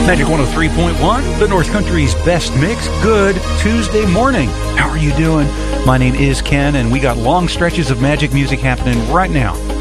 Magic 103.1, the North Country's best mix. Good Tuesday morning. How are you doing? My name is Ken, and we got long stretches of magic music happening right now